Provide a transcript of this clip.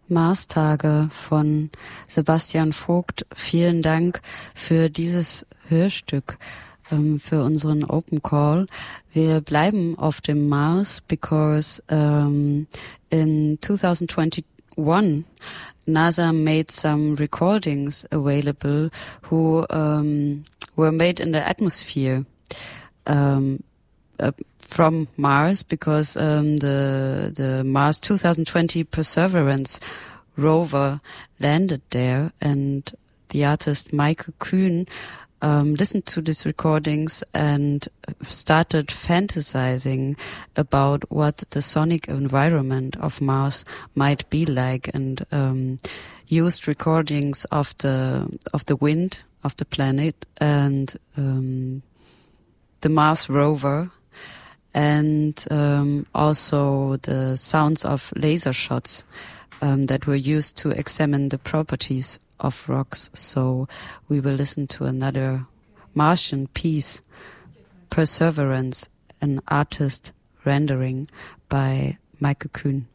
Marstage von Sebastian Vogt. Vielen Dank für dieses Hörstück, für unseren Open Call. Wir bleiben auf dem Mars, because in 2021 NASA made some recordings available who were made in the atmosphere from Mars, because the Mars 2020 Perseverance rover landed there, and the artist Michael Kühn listened to these recordings and started fantasizing about what the sonic environment of Mars might be like, and used recordings of the wind of the planet and the Mars rover, and also the sounds of laser shots that were used to examine the properties of rocks. So we will listen to another Martian piece, Perseverance, an artist rendering by Michael Kühn.